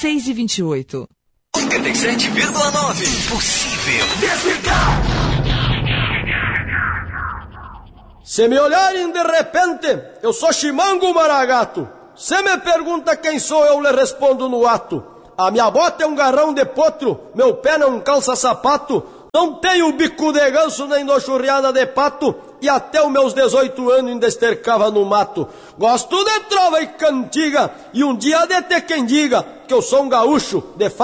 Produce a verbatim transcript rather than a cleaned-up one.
seis e vinte e oito. cinquenta e sete vírgula nove. Possível desligar. Se me olharem de repente, eu sou Chimango Maragato. Se me pergunta quem sou, eu lhe respondo no ato. A minha bota é um garrão de potro, meu pé não calça sapato. Não tenho bico de ganso nem nochurriada de pato, e até os meus dezoito anos ainda estercava no mato. Gosto de trova e cantiga, e um dia de ter quem diga que eu sou um gaúcho de